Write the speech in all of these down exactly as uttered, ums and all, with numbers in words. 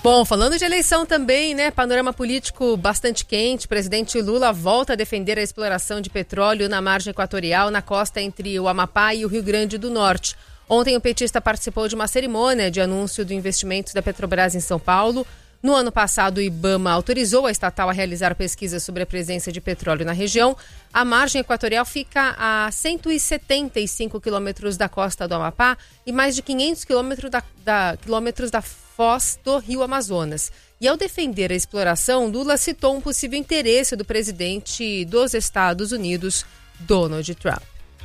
Bom, falando de eleição também, né? Panorama político bastante quente. O presidente Lula volta a defender a exploração de petróleo na margem equatorial, na costa entre o Amapá e o Rio Grande do Norte. Ontem o petista participou de uma cerimônia de anúncio do investimento da Petrobras em São Paulo. No ano passado, o IBAMA autorizou a estatal a realizar pesquisas sobre a presença de petróleo na região. A margem equatorial fica a cento e setenta e cinco quilômetros da costa do Amapá e mais de quinhentos quilômetros da, da, quilômetros da foz do Rio Amazonas. E ao defender a exploração, Lula citou um possível interesse do presidente dos Estados Unidos, Donald Trump.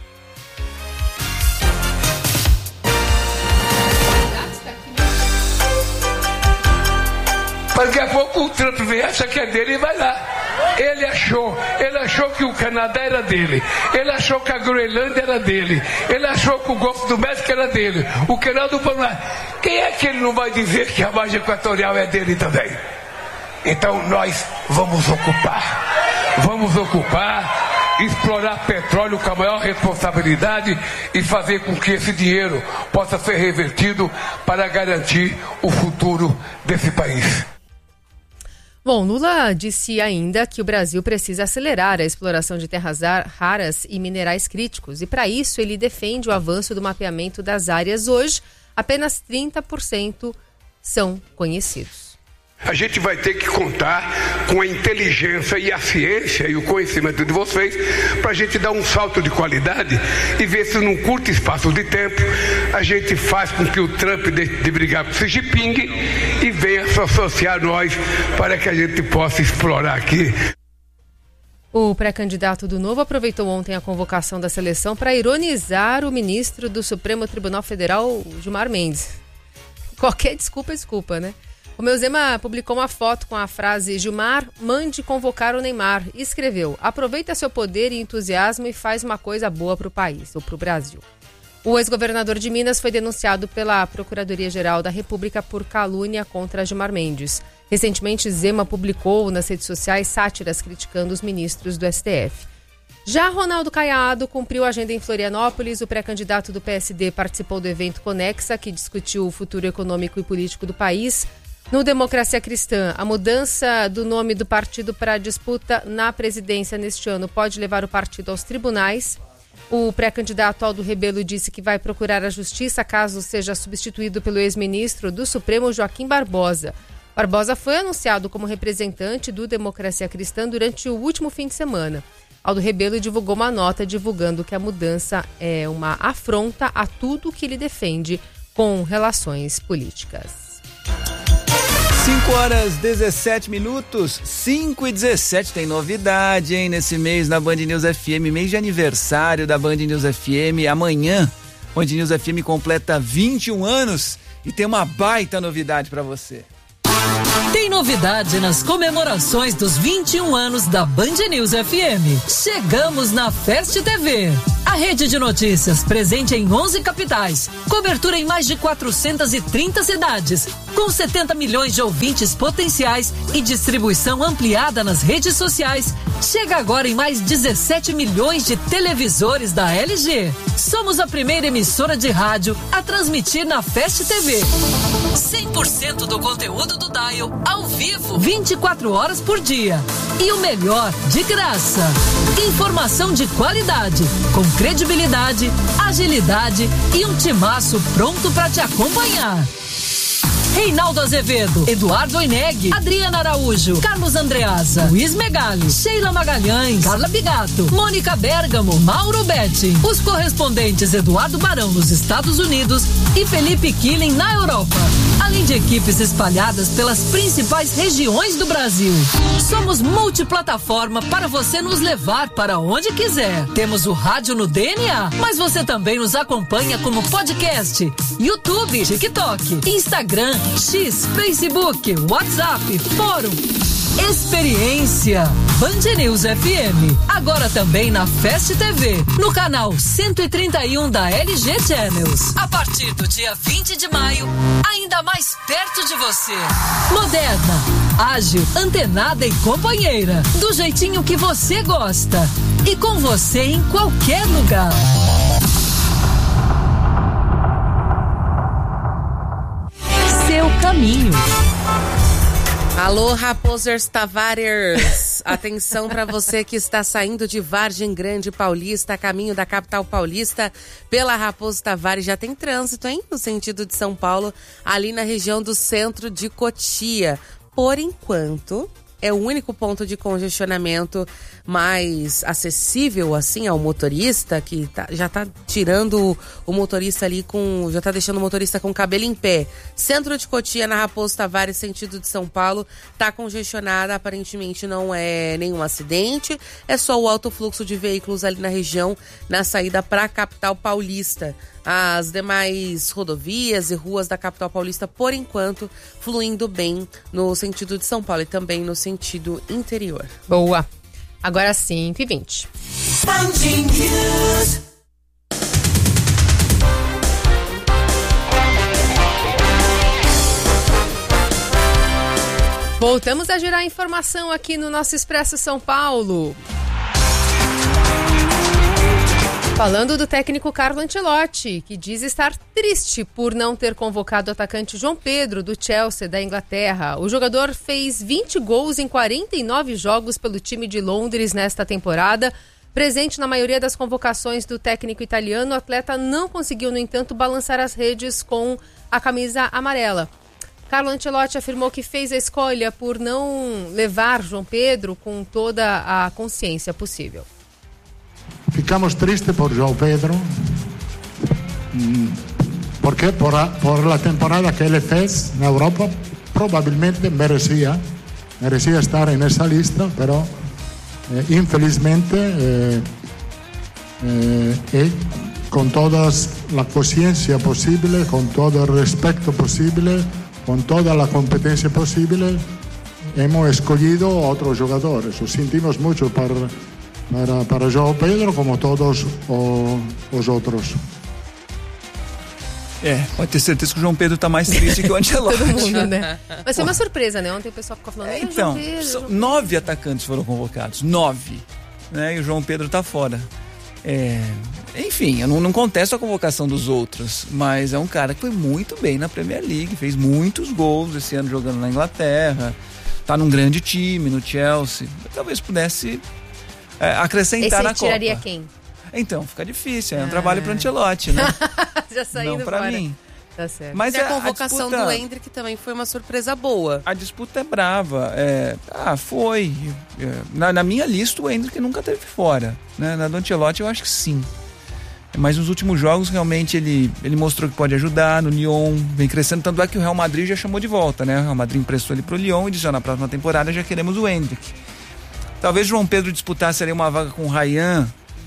Daqui a pouco o Trump vem, acha que é dele e vai lá. Ele achou, ele achou que o Canadá era dele, ele achou que a Groenlândia era dele, ele achou que o Golfo do México era dele, o canal do Panamá. Quem é que ele não vai dizer que a margem equatorial é dele também? Então nós vamos ocupar, vamos ocupar, explorar petróleo com a maior responsabilidade e fazer com que esse dinheiro possa ser revertido para garantir o futuro desse país. Bom, Lula disse ainda que o Brasil precisa acelerar a exploração de terras raras e minerais críticos. E para isso ele defende o avanço do mapeamento das áreas. Hoje, apenas trinta por cento são conhecidos. A gente vai ter que contar com a inteligência e a ciência e o conhecimento de vocês para a gente dar um salto de qualidade e ver se num curto espaço de tempo a gente faz com que o Trump deixe de brigar com o Xi Jinping e venha se associar a nós para que a gente possa explorar aqui. O pré-candidato do Novo aproveitou ontem a convocação da seleção para ironizar o ministro do Supremo Tribunal Federal, Gilmar Mendes. Qualquer desculpa é desculpa, né? O Meuzema publicou uma foto com a frase Gilmar, mande convocar o Neymar e escreveu: aproveita seu poder e entusiasmo e faz uma coisa boa para o país ou para o Brasil. O ex-governador de Minas foi denunciado pela Procuradoria-Geral da República por calúnia contra Gilmar Mendes. Recentemente, Zema publicou nas redes sociais sátiras criticando os ministros do S T F. Já Ronaldo Caiado cumpriu a agenda em Florianópolis. O pré-candidato do P S D participou do evento Conexa, que discutiu o futuro econômico e político do país. No Democracia Cristã, a mudança do nome do partido para a disputa na presidência neste ano pode levar o partido aos tribunais. O pré-candidato Aldo Rebelo disse que vai procurar a justiça caso seja substituído pelo ex-ministro do Supremo, Joaquim Barbosa. Barbosa foi anunciado como representante do Democracia Cristã durante o último fim de semana. Aldo Rebelo divulgou uma nota divulgando que a mudança é uma afronta a tudo que ele defende com relações políticas. cinco horas e dezessete minutos, cinco e dezessete, tem novidade, hein, nesse mês na Band News F M, mês de aniversário da Band News F M. Amanhã, Band News F M completa vinte e um anos e tem uma baita novidade pra você. Tem novidade nas comemorações dos vinte e um anos da Band News F M. Chegamos na Fest T V. A rede de notícias presente em onze capitais, cobertura em mais de quatrocentas e trinta cidades, com setenta milhões de ouvintes potenciais e distribuição ampliada nas redes sociais, chega agora em mais dezessete milhões de televisores da L G. Somos a primeira emissora de rádio a transmitir na Fest T V. cem por cento do conteúdo do Dial ao vivo, vinte e quatro horas por dia. E o melhor, de graça. Informação de qualidade, com credibilidade, agilidade e um timaço pronto para te acompanhar. Reinaldo Azevedo, Eduardo Oineg, Adriana Araújo, Carlos Andreasa, Luiz Megali, Sheila Magalhães, Carla Bigato, Mônica Bergamo, Mauro Betti. Os correspondentes Eduardo Barão nos Estados Unidos e Felipe Killing na Europa. Além de equipes espalhadas pelas principais regiões do Brasil. Somos multiplataforma para você nos levar para onde quiser. Temos o rádio no D N A, mas você também nos acompanha como podcast, YouTube, TikTok, Instagram, X, Facebook, WhatsApp, Fórum. Experiência Band News F M. Agora também na Fest T V, no canal cento e trinta e um da L G Channels. A partir do dia vinte de maio, ainda mais perto de você. Moderna, ágil, antenada e companheira. Do jeitinho que você gosta. E com você em qualquer lugar. Seu caminho. Alô, Raposers Tavares, atenção para você que está saindo de Vargem Grande Paulista, a caminho da capital paulista, pela Raposo Tavares, já tem trânsito, hein? No sentido de São Paulo, ali na região do centro de Cotia. Por enquanto, é o único ponto de congestionamento mais acessível, assim, ao motorista, que tá, já tá tirando o motorista ali com... já tá deixando o motorista com o cabelo em pé. Centro de Cotia, na Raposo Tavares, sentido de São Paulo, tá congestionada, aparentemente não é nenhum acidente, é só o alto fluxo de veículos ali na região, na saída para a capital paulista. As demais rodovias e ruas da capital paulista, por enquanto, fluindo bem no sentido de São Paulo e também no sentido interior. Boa. Agora cinco e vinte. Voltamos a gerar informação aqui no nosso Expresso São Paulo. Falando do técnico Carlo Ancelotti, que diz estar triste por não ter convocado o atacante João Pedro, do Chelsea, da Inglaterra. O jogador fez vinte gols em quarenta e nove jogos pelo time de Londres nesta temporada. Presente na maioria das convocações do técnico italiano, o atleta não conseguiu, no entanto, balançar as redes com a camisa amarela. Carlo Ancelotti afirmou que fez a escolha por não levar João Pedro com toda a consciência possível. Ficamos tristes por João Pedro, porque por, a, por la temporada que ele fez na Europa, provavelmente merecia, merecia estar en esa lista, pero eh, infelizmente eh, eh, con toda la conciencia posible, con todo el respeto posible, con toda la competencia posible, hemos escogido otros jugadores. Lo sentimos mucho para... Para, para João Pedro, como todos o, os outros. É, pode ter certeza que o João Pedro tá mais triste que o Ancelotti. Todo mundo, né? Mas foi uma surpresa, né? Ontem o pessoal ficou falando... É, então, João Pedro, João nove Pedro. atacantes foram convocados, nove. Né? E o João Pedro tá fora. É, enfim, eu não, não contesto a convocação dos outros, mas é um cara que foi muito bem na Premier League, fez muitos gols esse ano jogando na Inglaterra, tá num grande time, no Chelsea. Talvez pudesse... É, acrescentar Esse na tiraria Copa. quem? Então, fica difícil, é um Ah. trabalho pro Ancelotti, né? Já saindo Não pra fora. mim. Tá certo. Mas E a é, convocação a disputa, do Endrick também foi uma surpresa boa. A disputa é brava. É, ah, foi. É, na, na minha lista, o Endrick nunca teve fora. Né? Na do Ancelotti, eu acho que sim. Mas nos últimos jogos, realmente, ele, ele mostrou que pode ajudar. No Lyon, vem crescendo. Tanto é que o Real Madrid já chamou de volta, né? O Real Madrid emprestou ele pro Lyon e disse, já na próxima temporada já queremos o Endrick. Talvez João Pedro disputasse ali uma vaga com o Ryan,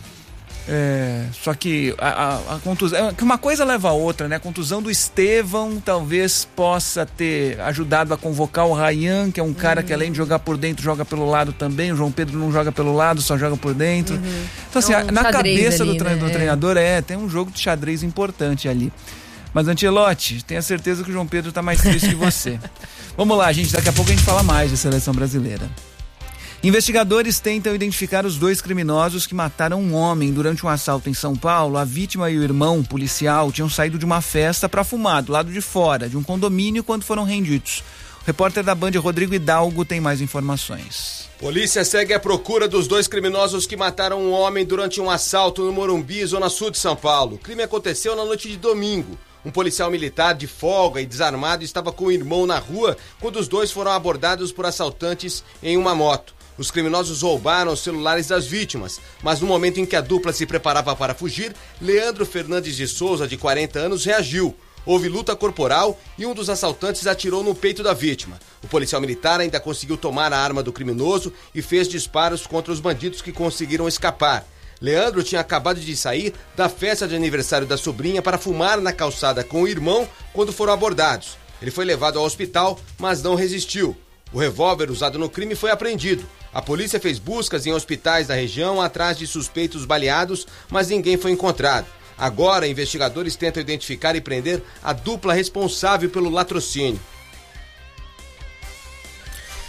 é, só que a, a, a contusão, que uma coisa leva a outra, né? A contusão do Estevão talvez possa ter ajudado a convocar o Ryan, que é um cara uhum. que além de jogar por dentro, joga pelo lado também. O João Pedro não joga pelo lado, só joga por dentro. Uhum. Então assim, é um na cabeça ali, do, tre- né? do treinador, é, tem um jogo de xadrez importante ali. Mas Ancelotti, tenha certeza que o João Pedro tá mais triste que você. Vamos lá, gente, daqui a pouco a gente fala mais de seleção brasileira. Investigadores tentam identificar os dois criminosos que mataram um homem durante um assalto em São Paulo. A vítima e o irmão policial tinham saído de uma festa para fumar do lado de fora de um condomínio quando foram rendidos. O repórter da Band, Rodrigo Hidalgo, tem mais informações. Polícia segue à procura dos dois criminosos que mataram um homem durante um assalto no Morumbi, zona sul de São Paulo. O crime aconteceu na noite de domingo. Um policial militar de folga e desarmado estava com o irmão na rua quando os dois foram abordados por assaltantes em uma moto. Os criminosos roubaram os celulares das vítimas, mas no momento em que a dupla se preparava para fugir, Leandro Fernandes de Souza, de quarenta anos, reagiu. Houve luta corporal e um dos assaltantes atirou no peito da vítima. O policial militar ainda conseguiu tomar a arma do criminoso e fez disparos contra os bandidos que conseguiram escapar. Leandro tinha acabado de sair da festa de aniversário da sobrinha para fumar na calçada com o irmão quando foram abordados. Ele foi levado ao hospital, mas não resistiu. O revólver usado no crime foi apreendido. A polícia fez buscas em hospitais da região atrás de suspeitos baleados, mas ninguém foi encontrado. Agora, investigadores tentam identificar e prender a dupla responsável pelo latrocínio. Um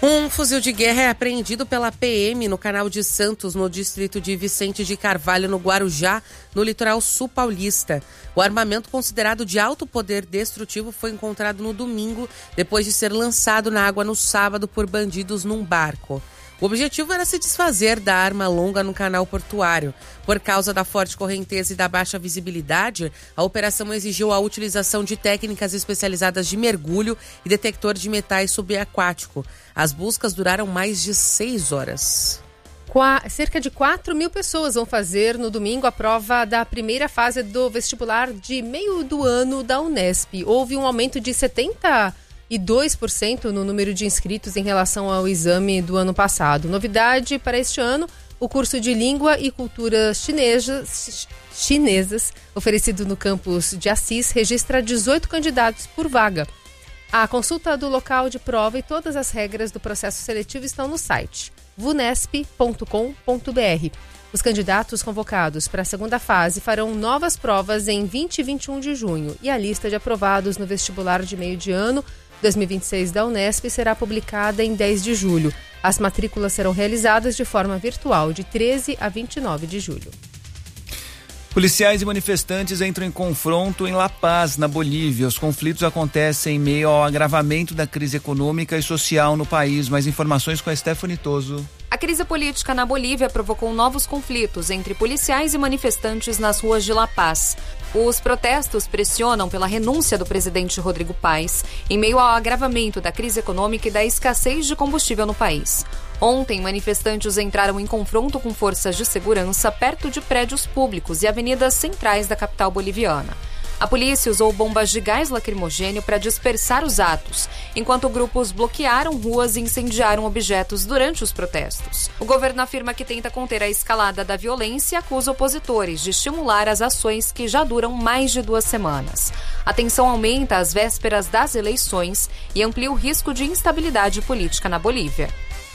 Um fuzil de guerra é apreendido pela P M no Canal de Santos, no distrito de Vicente de Carvalho, no Guarujá, no litoral sul paulista. O armamento, considerado de alto poder destrutivo, foi encontrado no domingo, depois de ser lançado na água no sábado por bandidos num barco. O objetivo era se desfazer da arma longa no canal portuário. Por causa da forte correnteza e da baixa visibilidade, a operação exigiu a utilização de técnicas especializadas de mergulho e detector de metais subaquático. As buscas duraram mais de seis horas. Qua, cerca de quatro mil pessoas vão fazer no domingo a prova da primeira fase do vestibular de meio do ano da Unesp. Houve um aumento de setenta e dois por cento no número de inscritos em relação ao exame do ano passado. Novidade para este ano, o curso de Língua e Cultura Chinesas, chinesas oferecido no campus de Assis, registra dezoito candidatos por vaga. A consulta do local de prova e todas as regras do processo seletivo estão no site vunesp ponto com ponto br. Os candidatos convocados para a segunda fase farão novas provas em vinte e vinte e um de junho e a lista de aprovados no vestibular de meio de ano dois mil e vinte e seis da Unesp será publicada em dez de julho. As matrículas serão realizadas de forma virtual de treze a vinte e nove de julho. Policiais e manifestantes entram em confronto em La Paz, na Bolívia. Os conflitos acontecem em meio ao agravamento da crise econômica e social no país. Mais informações com a Stephanie Toso. A crise política na Bolívia provocou novos conflitos entre policiais e manifestantes nas ruas de La Paz. Os protestos pressionam pela renúncia do presidente Rodrigo Paz, em meio ao agravamento da crise econômica e da escassez de combustível no país. Ontem, manifestantes entraram em confronto com forças de segurança perto de prédios públicos e avenidas centrais da capital boliviana. A polícia usou bombas de gás lacrimogêneo para dispersar os atos, enquanto grupos bloquearam ruas e incendiaram objetos durante os protestos. O governo afirma que tenta conter a escalada da violência e acusa opositores de estimular as ações que já duram mais de duas semanas. A tensão aumenta às vésperas das eleições e amplia o risco de instabilidade política na Bolívia.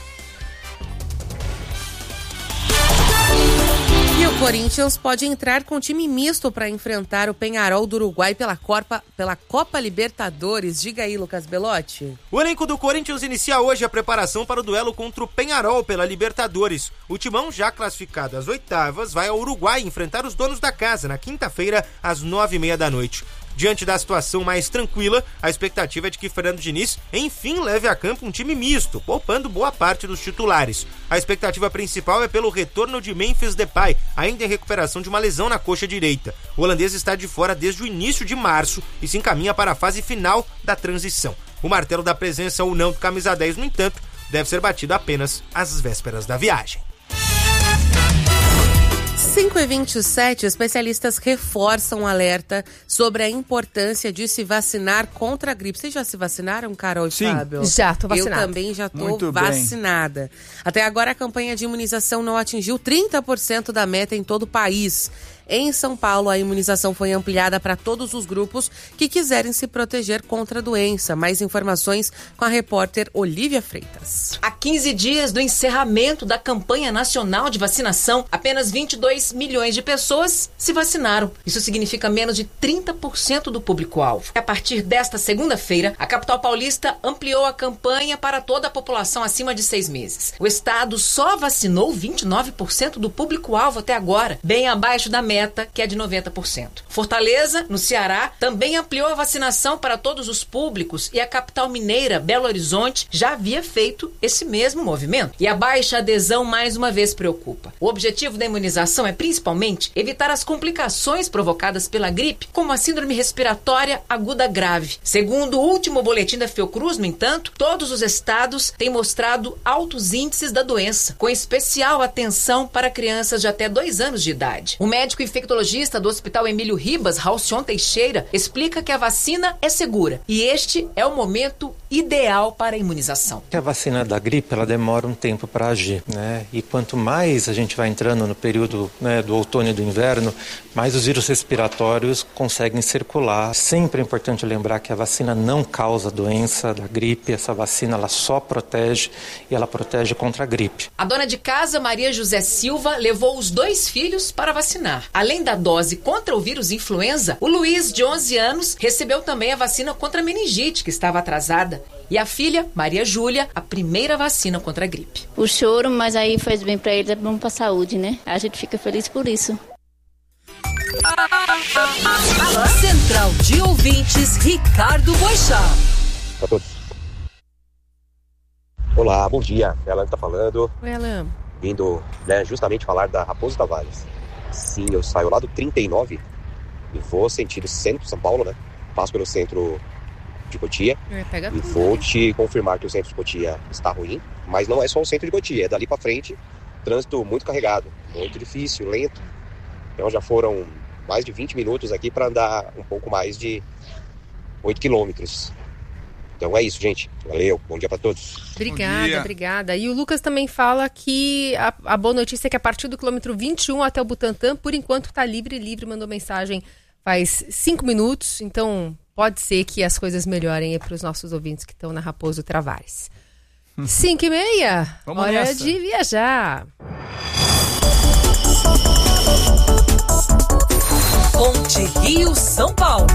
E o Corinthians pode entrar com time misto para enfrentar o Peñarol do Uruguai pela Copa, pela Copa Libertadores. Diga aí, Lucas Belotti. O elenco do Corinthians inicia hoje a preparação para o duelo contra o Peñarol pela Libertadores. O timão, já classificado às oitavas, vai ao Uruguai enfrentar os donos da casa na quinta-feira, às nove e meia da noite. Diante da situação mais tranquila, a expectativa é de que Fernando Diniz, enfim, leve a campo um time misto, poupando boa parte dos titulares. A expectativa principal é pelo retorno de Memphis Depay, ainda em recuperação de uma lesão na coxa direita. O holandês está de fora desde o início de março e se encaminha para a fase final da transição. O martelo da presença ou não do camisa dez, no entanto, deve ser batido apenas às vésperas da viagem. cinco e vinte e sete, especialistas reforçam o alerta sobre a importância de se vacinar contra a gripe. Vocês já se vacinaram, Carol e Sim. Fábio? Já, tô vacinada. Eu também já tô Muito vacinada. Bem. Até agora, a campanha de imunização não atingiu trinta por cento da meta em todo o país. Em São Paulo, a imunização foi ampliada para todos os grupos que quiserem se proteger contra a doença. Mais informações com a repórter Olívia Freitas. Há quinze dias do encerramento da campanha nacional de vacinação, apenas vinte e dois milhões de pessoas se vacinaram. Isso significa menos de trinta por cento do público-alvo. A partir desta segunda-feira, a capital paulista ampliou a campanha para toda a população acima de seis meses. O estado só vacinou vinte e nove por cento do público-alvo até agora, bem abaixo da meta, que é de noventa por cento. Fortaleza, no Ceará, também ampliou a vacinação para todos os públicos e a capital mineira, Belo Horizonte, já havia feito esse mesmo movimento. E a baixa adesão mais uma vez preocupa. O objetivo da imunização é principalmente evitar as complicações provocadas pela gripe, como a síndrome respiratória aguda grave. Segundo o último boletim da Fiocruz, no entanto, todos os estados têm mostrado altos índices da doença, com especial atenção para crianças de até dois anos de idade. O médico infectologista do Hospital Emílio Ribas, Halcyon Teixeira, explica que a vacina é segura e este é o momento ideal para a imunização. A vacina da gripe, ela demora um tempo para agir, né? E quanto mais a gente vai entrando no período, né, do outono e do inverno, mais os vírus respiratórios conseguem circular. Sempre é importante lembrar que a vacina não causa doença da gripe, essa vacina ela só protege e ela protege contra a gripe. A dona de casa, Maria José Silva, levou os dois filhos para vacinar. Além da dose contra o vírus influenza, o Luiz, de onze anos, recebeu também a vacina contra a meningite, que estava atrasada. E a filha, Maria Júlia, a primeira vacina contra a gripe. O choro, mas aí faz bem pra eles, é bom pra saúde, né? A gente fica feliz por isso. Central de Ouvintes, Ricardo Boixá. Pra todos. Olá, bom dia. Ela está falando. Oi, Alan. Vindo, né, justamente falar da Raposo Tavares. Sim, eu saio lá do trinta e nove e vou sentido centro, São Paulo, né? Passo pelo centro de Cotia. Pega e tudo, vou né? te confirmar que o centro de Cotia está ruim, mas não é só o centro de Cotia, é dali para frente, trânsito muito carregado, muito difícil, lento. Então já foram mais de vinte minutos aqui para andar um pouco mais de oito quilômetros. Então é isso, gente. Valeu, bom dia para todos. Obrigada, obrigada. E o Lucas também fala que a, a boa notícia é que a partir do quilômetro vinte e um até o Butantã, por enquanto tá livre, livre, mandou mensagem faz cinco minutos, então pode ser que as coisas melhorem para os nossos ouvintes que estão na Raposo Tavares. Cinco e meia, Vamos hora nessa. de viajar. Ponte Rio São Paulo.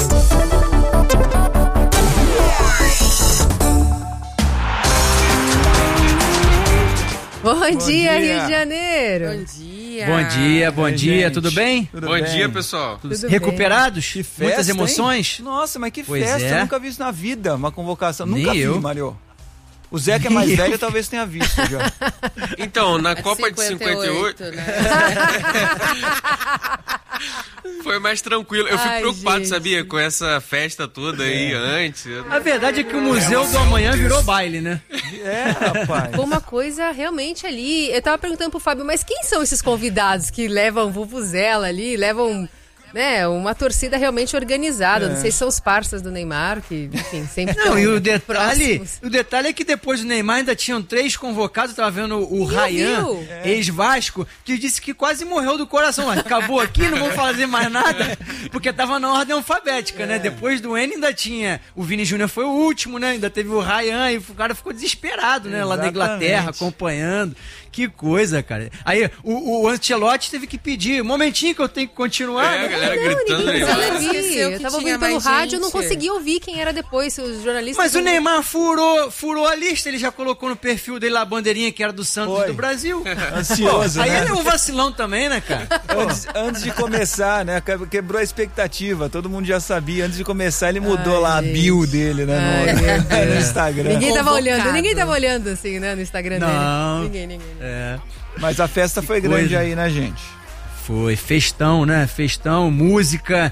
Bom, Bom dia, dia. Rio de Janeiro. Bom dia. Bom dia, bom Oi, dia, gente. tudo bem? Tudo Bom bem? dia, pessoal. Tudo bem. Recuperados? Que festa, Muitas hein? emoções? Nossa, mas que Pois festa, é. eu nunca vi isso na vida, uma convocação. Nem Nunca vi, eu. Mário. O Zé, que é mais Nem eu. velho, talvez tenha visto já. Então, na É Copa de cinquenta e oito, né? foi mais tranquilo. Eu fico Ai, preocupado, gente. sabia? Com essa festa toda aí antes. A verdade é que o Museu do Amanhã virou baile, né? É, rapaz. Foi uma coisa realmente ali. Eu tava perguntando pro Fábio, mas quem são esses convidados que levam vuvuzela ali, levam, né, uma torcida realmente organizada? Não sei se são os parças do Neymar, que, enfim, sempre Não, tão e o detalhe, próximos. o detalhe é que depois do Neymar ainda tinham três convocados. Eu tava vendo o Ih, Ryan, viu? ex-Vasco, que disse que quase morreu do coração. Mas acabou aqui, não vou fazer mais nada, porque tava na ordem alfabética, né? Depois do N ainda tinha, o Vini Júnior foi o último, né? Ainda teve o Ryan e o cara ficou desesperado, né? Lá na Inglaterra, acompanhando. Que coisa, cara. Aí o, o Ancelotti teve que pedir, um momentinho que eu tenho que continuar. É, né? a galera Não, gritando ninguém Neymar. precisava ouvir. Esqueceu Eu que tava tinha ouvindo pelo mais rádio, eu não gente. consegui ouvir quem era depois, os jornalistas. Mas o não- Neymar furou, furou a lista, ele já colocou no perfil dele lá a bandeirinha que era do Santos Foi. do Brasil. Ansioso, Aí né? ele é um vacilão também, né, cara? Antes, antes de começar, né? que- Quebrou a expectativa. Todo mundo já sabia. Antes de começar, ele mudou Ai, lá gente. a bio dele, né? Ai, no, meu no Deus. Instagram. Ninguém tava Convocado. olhando, ninguém tava olhando assim, né, no Instagram Não. dele. Ninguém, ninguém. É. Mas a festa foi grande coisa. aí, né, gente? Foi festão, né? Festão, música,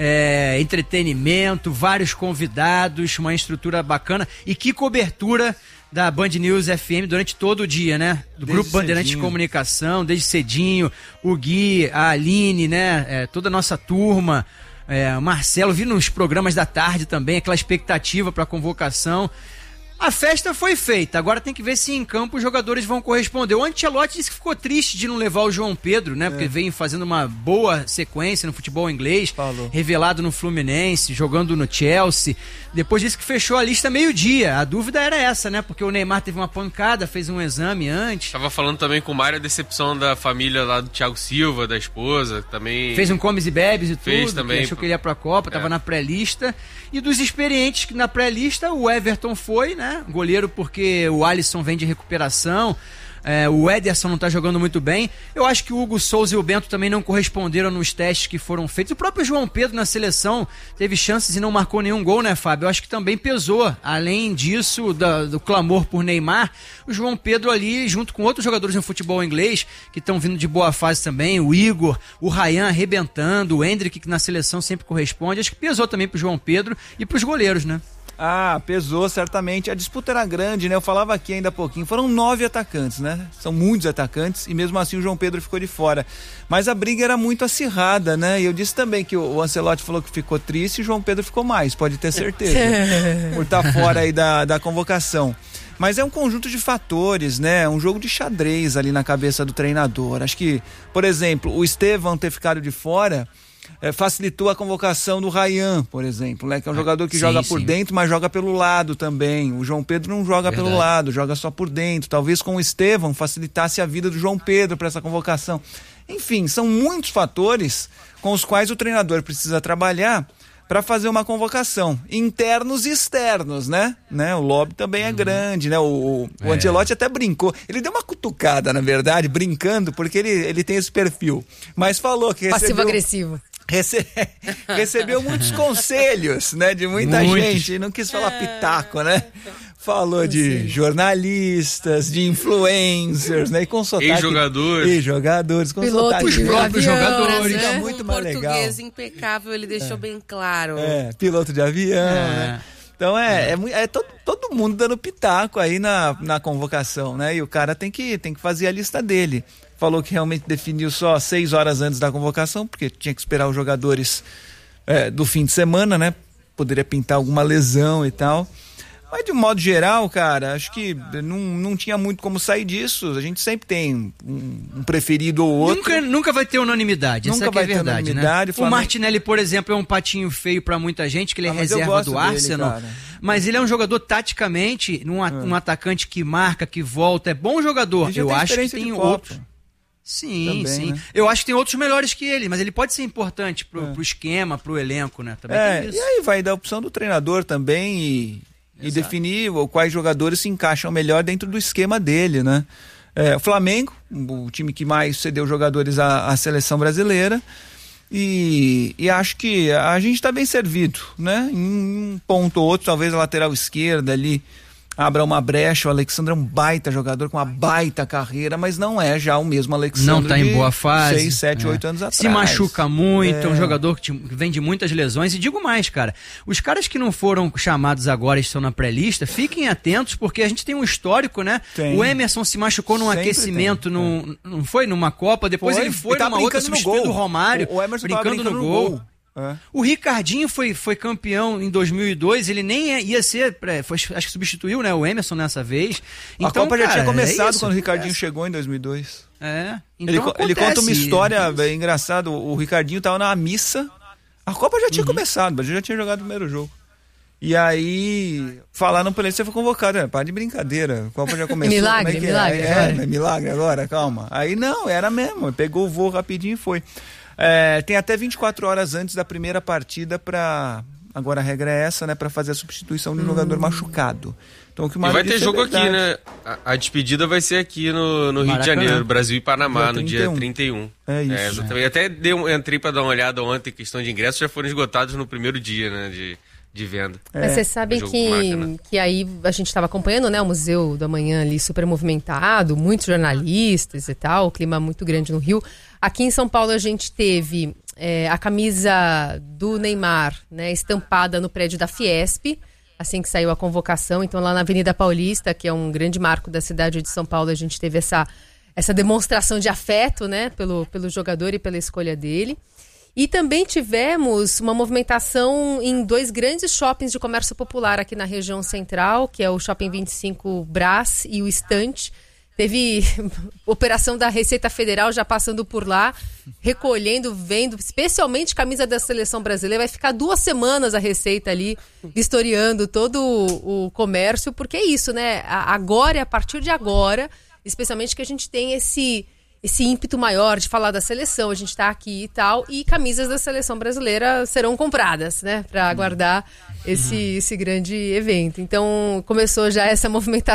é, entretenimento, vários convidados, uma estrutura bacana. E que cobertura da Band News F M durante todo o dia, né? Do Desde Grupo Bandeirantes de cedinho. Comunicação, desde cedinho, o Gui, a Aline, né? É, toda a nossa turma, é, o Marcelo, vi nos programas da tarde também, aquela expectativa para a convocação. A festa foi feita, agora tem que ver se em campo os jogadores vão corresponder. O Ancelotti disse que ficou triste de não levar o João Pedro, né? Porque vem fazendo uma boa sequência no futebol inglês, Falou. revelado no Fluminense, jogando no Chelsea. Depois disse que fechou a lista meio-dia. A dúvida era essa, né? Porque o Neymar teve uma pancada, fez um exame antes. Tava falando também com o Mário a decepção da família lá do Thiago Silva, da esposa, que também... Fez um comes e bebes e Fez tudo, também. que achou que ele ia pra Copa, tava É. na pré-lista. E dos experientes que na pré-lista, o Everton foi, né? Goleiro porque o Alisson vem de recuperação. É, o Ederson não tá jogando muito bem. Eu acho que o Hugo Souza e o Bento também não corresponderam nos testes que foram feitos. O próprio João Pedro na seleção teve chances e não marcou nenhum gol, né, Fábio? Eu acho que também pesou. Além disso, da, do clamor por Neymar, o João Pedro ali, junto com outros jogadores no futebol inglês, que estão vindo de boa fase também, o Igor, o Ryan arrebentando, o Hendrick, que na seleção sempre corresponde. Acho que pesou também pro João Pedro e pros goleiros, né? Ah, pesou certamente. A disputa era grande, né? Eu falava aqui ainda há pouquinho. Foram nove atacantes, né? São muitos atacantes e mesmo assim o João Pedro ficou de fora. Mas a briga era muito acirrada, né? E eu disse também que o, o Ancelotti falou que ficou triste e o João Pedro ficou mais, pode ter certeza. por estar fora aí da, da convocação. Mas é um conjunto de fatores, né? Um jogo de xadrez ali na cabeça do treinador. Acho que, por exemplo, o Estevão ter ficado de fora... É, facilitou a convocação do Ryan, por exemplo, né? Que é um jogador que sim, joga por sim. dentro, mas joga pelo lado também. O João Pedro não joga Verdade. pelo lado, joga só por dentro. Talvez com o Estevão facilitasse a vida do João Pedro para essa convocação. Enfim, são muitos fatores com os quais o treinador precisa trabalhar para fazer uma convocação. Internos e externos, né? né? O lobby também é grande, né? O, o É. Ancelotti até brincou. Ele deu uma cutucada, na verdade, brincando, porque ele, ele tem esse perfil. Mas falou que recebeu... Passivo-agressivo. Rece... recebeu muitos conselhos, né? De muita Muitos. gente. E não quis falar pitaco, né? Falou de jornalistas, de influencers, né? E com sotaque... Ex-jogadores. Ex-jogadores, com Piloto sotaque... Os de próprios avião, jogadores. Fica né? muito mais legal. Português impecável, ele deixou bem claro. É, piloto de avião, É. né? Então é, é, mui- é todo, todo mundo dando pitaco aí na, na convocação, né? E o cara tem que, tem que fazer a lista dele. Falou que realmente definiu só seis horas antes da convocação, porque tinha que esperar os jogadores é, do fim de semana, né? Poderia pintar alguma lesão e tal. Mas de um modo geral, cara, acho que não, não tinha muito como sair disso. A gente sempre tem um, um preferido ou outro. Nunca, nunca vai ter unanimidade, Nunca essa aqui vai é ter verdade, unanimidade, né? o Flamengo- O Martinelli, por exemplo, é um patinho feio pra muita gente, que ele é Ah, mas eu reserva gosto do dele, Arsenal. cara. Mas ele é um jogador taticamente, um, a- um atacante que marca, que volta, é bom jogador. Ele já Eu tem acho que experiência tem de Copa. outros. Sim, Também, sim. né? Eu acho que tem outros melhores que ele, mas ele pode ser importante pro, pro esquema, pro elenco, né? Também É, tem isso. e aí vai da opção do treinador também e, e definir o- quais jogadores se encaixam melhor dentro do esquema dele, né? É, o Flamengo, o time que mais cedeu jogadores à, à seleção brasileira, e, e acho que a gente está bem servido, né? Em um ponto ou outro, talvez a lateral esquerda ali abra uma brecha. O Alexandre é um baita jogador com uma baita carreira, mas não é já o mesmo Alexandre Não tá em de boa fase. seis, sete, É. oito anos atrás. Se machuca muito, é um É. jogador que, te- que vem de muitas lesões. E digo mais, cara, os caras que não foram chamados agora e estão na pré-lista, fiquem atentos, porque a gente tem um histórico, né? Tem. O Emerson se machucou num Sempre aquecimento, tem. num, não foi? Numa Copa, depois Foi. ele foi Ele tava numa outra brincando no substituindo o gol. Romário, O- o Emerson tava brincando, brincando no no gol. gol. É. O Ricardinho foi, foi campeão em dois mil e dois, ele nem ia- ia ser, pré- foi, acho que substituiu, né, o Emerson nessa vez. A Então, Copa já cara, tinha começado é isso. quando o Ricardinho chegou em dois mil e dois. É, Ele, então co- ele conta uma acontece. história bem engraçada. O Ricardinho tava na missa, a Copa já Uhum. tinha começado, mas já tinha jogado o primeiro jogo. E aí falaram pra ele: você foi convocado. É, para de brincadeira, a Copa já começou. Milagre, como é que milagre é? agora. É, é milagre agora, calma. Aí não, era mesmo, ele pegou o voo rapidinho e foi. É, tem até vinte e quatro horas antes da primeira partida pra... Agora a regra é essa, né? Pra fazer a substituição de um jogador machucado. Então, o que o E Mário vai ter disse é jogo aqui, verdade. né? A, a despedida vai ser aqui no, no Rio de Maracanã. Janeiro, Brasil e Panamá, Dia no dia trinta e um. É isso. exatamente. Até dei um, entrei pra dar uma olhada ontem, questão de ingressos já foram esgotados no primeiro dia, né? De, de venda. Mas vocês sabem O jogo com Maracanã. que, que aí a gente estava acompanhando, né, o Museu da Manhã ali super movimentado, muitos jornalistas e tal, o clima muito grande no Rio. Aqui em São Paulo a gente teve é, a camisa do Neymar, né, estampada no prédio da Fiesp, assim que saiu a convocação. Então lá na Avenida Paulista, que é um grande marco da cidade de São Paulo, a gente teve essa, essa demonstração de afeto, né, pelo, pelo jogador e pela escolha dele. E também tivemos uma movimentação em dois grandes shoppings de comércio popular aqui na região central, que é o Shopping vinte e cinco Brás e o Estante. Teve operação da Receita Federal já passando por lá, recolhendo, vendo, especialmente camisa da seleção brasileira. Vai ficar duas semanas a Receita ali, vistoriando todo o, o comércio, porque é isso, né? A- Agora, a partir de agora, especialmente que a gente tem esse... esse ímpeto maior de falar da seleção, a gente tá aqui e tal, e camisas da seleção brasileira serão compradas, né, para aguardar esse, esse grande evento. Então, começou já essa movimentação